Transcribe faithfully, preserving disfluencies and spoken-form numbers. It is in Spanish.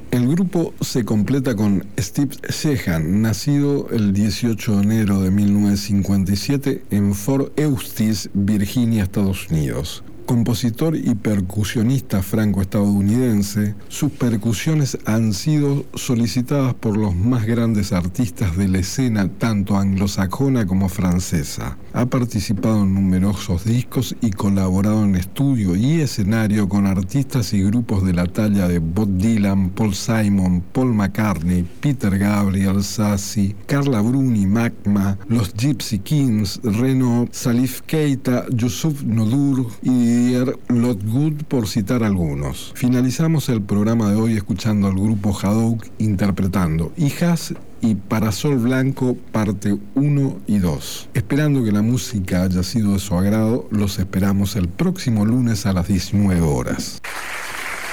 El grupo se completa con Steve Sheehan, nacido el dieciocho de enero de mil novecientos cincuenta y siete en Fort Eustis, Virginia, Estados Unidos. Compositor y percusionista franco-estadounidense, sus percusiones han sido solicitadas por los más grandes artistas de la escena, tanto anglosajona como francesa. Ha participado en numerosos discos y colaborado en estudio y escenario con artistas y grupos de la talla de Bob Dylan, Paul Simon, Paul McCartney, Peter Gabriel, Sassy, Carla Bruni, Magma, los Gypsy Kings, Reno, Salif Keita, Youssouf N'Dour y Lockwood, por citar algunos. Finalizamos el programa de hoy escuchando al grupo Haddock interpretando Hijas y Parasol Blanco parte uno y dos. Esperando que la música haya sido de su agrado, los esperamos el próximo lunes a las diecinueve horas.